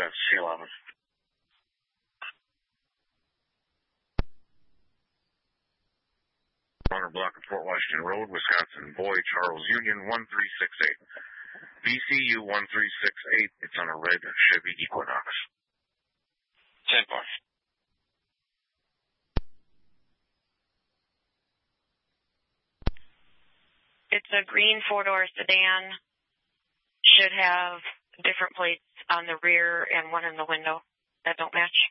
that's C11. Corner block of Fort Washington Road, Wisconsin, Boy, Charles Union, 1368. VCU 1368, it's on a red Chevy Equinox. 10 points. It's a green four-door sedan. Should have different plates on the rear and one in the window that don't match.